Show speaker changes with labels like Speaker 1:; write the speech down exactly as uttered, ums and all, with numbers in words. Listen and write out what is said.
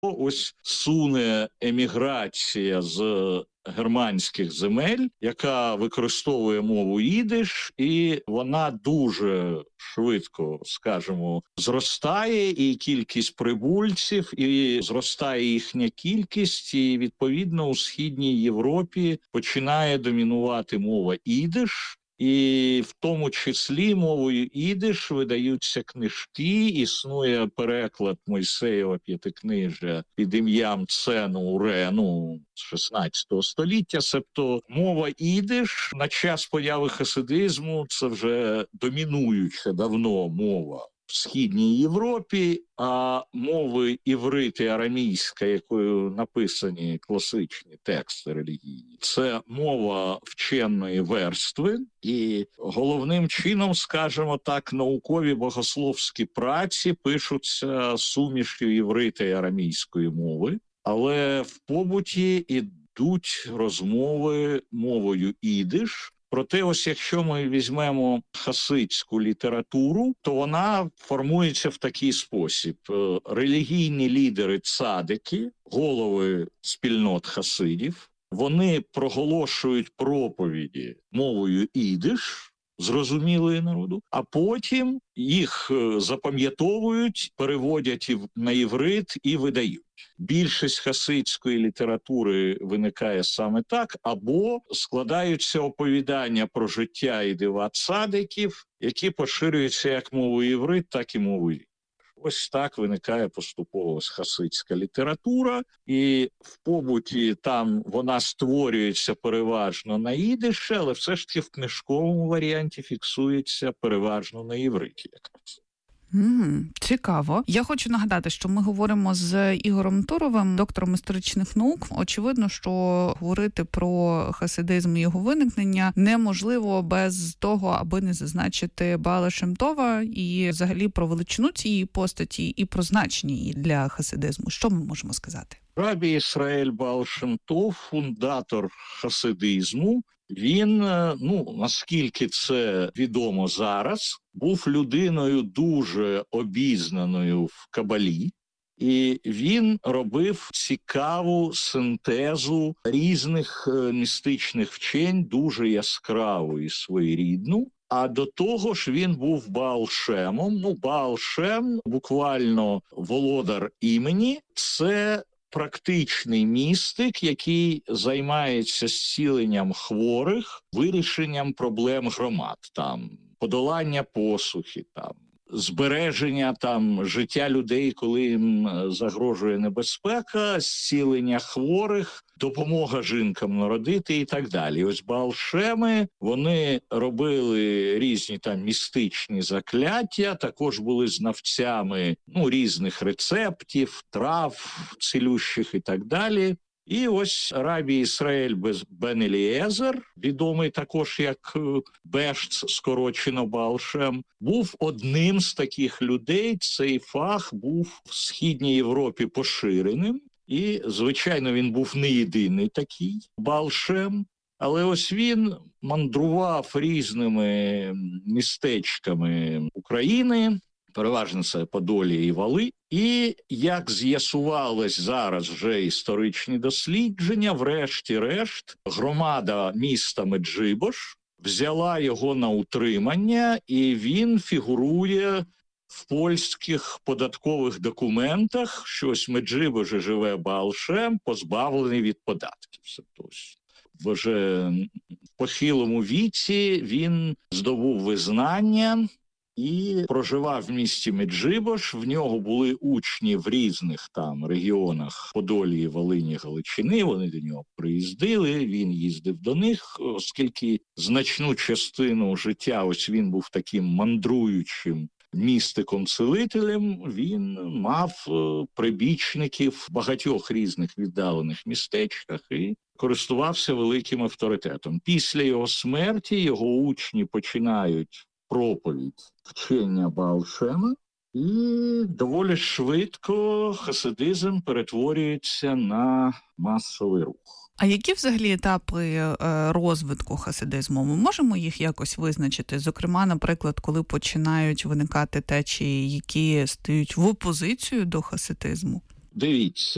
Speaker 1: ось суне еміграція з германських земель, яка використовує мову їдиш, і вона дуже швидко, скажімо, зростає, і кількість прибульців, і зростає їхня кількість, і, відповідно, у Східній Європі починає домінувати мова ідиш, і в тому числі мовою ідиш видаються книжки, існує переклад Мойсеєва п'ятикнижжя під ім'ям Цену Урену з шістнадцятого століття, себто мова ідиш на час появи хасидизму це вже домінуюча давно мова в Східній Європі, а мови іврит і арамійська, якою написані класичні тексти релігійні, це мова вченої верстви, і головним чином, скажімо так, наукові богословські праці пишуться сумішю іврита і арамійської мови, але в побуті ідуть розмови мовою ідиш. Проте, ось якщо ми візьмемо хасидську літературу, то вона формується в такий спосіб. Релігійні лідери цадики, голови спільнот хасидів, вони проголошують проповіді мовою ідиш, зрозумілої народу, а потім їх запам'ятовують, переводять на іврит і видають. Більшість хасидської літератури виникає саме так, або складаються оповідання про життя і дива цадиків, які поширюються як мовою іврит, так і мовою ідиш. Ось так виникає поступово хасидська література, і в побуті там вона створюється переважно на ідиші, але все ж таки в книжковому варіанті фіксується переважно на івриті якраз.
Speaker 2: Mm, цікаво. Я хочу нагадати, що ми говоримо з Ігорем Туровим, доктором історичних наук. Очевидно, що говорити про хасидизм і його виникнення неможливо без того, аби не зазначити Баала Шем Това і взагалі про величину цієї постаті і про значення її для хасидизму. Що ми можемо сказати?
Speaker 1: Рабі Ісраїль Баал Шем Тов, фундатор хасидизму, він, ну, наскільки це відомо зараз, був людиною дуже обізнаною в Кабалі, і він робив цікаву синтезу різних містичних вчень, дуже яскраву і своєрідну. А до того ж він був Баал Шемом. Ну, Баал Шем, буквально володар імені, це практичний містик, який займається зціленням хворих, вирішенням проблем громад, там, подолання посухи, там, збереження там життя людей, коли їм загрожує небезпека, зцілення хворих, допомога жінкам народити і так далі. Ось Баал Шеми, вони робили різні там містичні закляття, також були знавцями, ну, різних рецептів, трав, цілющих і так далі. І ось Рабі Ісраїль бен Елієзер, відомий також як Бешц, скорочено Баал Шем, був одним з таких людей. Цей фах був в Східній Європі поширеним. І, звичайно, він був не єдиний такий Баал Шем. Але ось він мандрував різними містечками України, переважно це Подолі і Вали. І, як з'ясувалось зараз вже історичні дослідження, врешті-решт громада міста Меджибош взяла його на утримання, і він фігурує в польських податкових документах, що ось в Меджибожі живе Баал Шем, позбавлений від податків. Вже в похилому віці він здобув визнання і проживав в місті Меджибош. В нього були учні в різних там регіонах Подолії, Волині, Галичини. Вони до нього приїздили, він їздив до них, оскільки значну частину життя ось він був таким мандруючим містиком-целителем, він мав прибічників в багатьох різних віддалених містечках і користувався великим авторитетом. Після його смерті його учні починають проповідь вчення Баал Шема, і доволі швидко хасидизм перетворюється на масовий рух.
Speaker 2: А які взагалі етапи розвитку хасидизму? Ми можемо їх якось визначити? Зокрема, наприклад, коли починають виникати течії, які стають в опозицію до хасидизму?
Speaker 1: Дивіться,